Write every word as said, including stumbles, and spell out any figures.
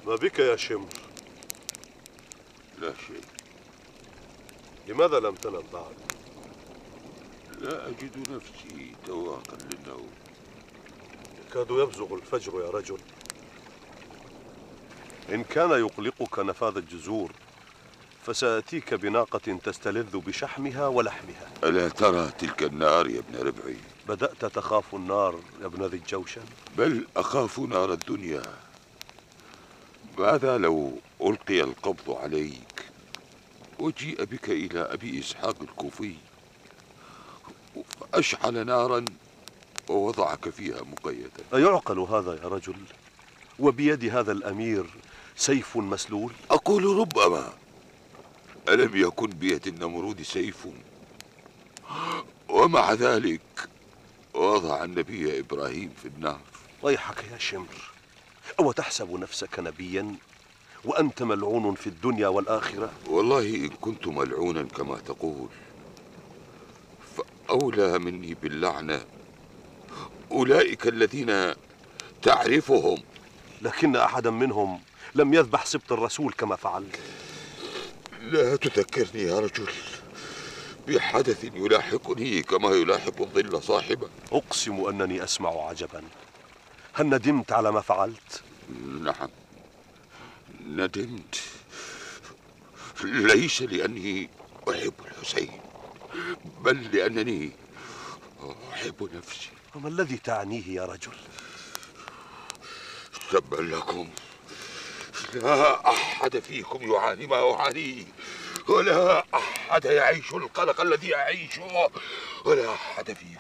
ما بك يا شمر؟ لا شيء. لماذا لم تنم بعد؟ لا أجد نفسي تواقا للنوم. يكاد يبزغ الفجر يا رجل. إن كان يقلقك نفاذ الجزور فسآتيك بناقة تستلذ بشحمها ولحمها. ألا ترى تلك النار يا ابن ربعي؟ بدأت تخاف النار يا ابن ذي الجوشن؟ بل أخاف نار الدنيا. ماذا لو ألقي القبض عليك وجيء بك إلى أبي إسحاق الكوفي أشعل نارا ووضعك فيها مقيدا؟ أيعقل هذا يا رجل؟ وبيد هذا الأمير سيف مسلول؟ أقول ربما. ألم يكن بيد النمرود سيف ومع ذلك وضع النبي إبراهيم في النار؟ ويحك يا شمر، أو تحسب نفسك نبيا وأنت ملعون في الدنيا والآخرة؟ والله إن كنت ملعونا كما تقول فأولى مني باللعنة أولئك الذين تعرفهم. لكن أحدا منهم لم يذبح سبط الرسول كما فعلت. لا تذكرني يا رجل بحدث يلاحقني كما يلاحق الظل صاحبه. أقسم أنني أسمع عجبا. هل ندمت على ما فعلت؟ نعم ندمت، ليس لأني أحب الحسين بل لأنني أحب نفسي. وما الذي تعنيه يا رجل؟ تبا لكم، لا أحد فيكم يعاني ما أعانيه، ولا أحد يعيش القلق الذي أعيشه، ولا أحد فيكم